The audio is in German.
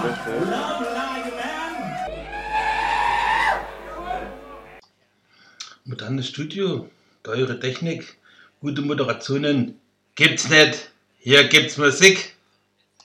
Modernes Studio, teure Technik, gute Moderationen gibt's nicht. Hier gibt's Musik.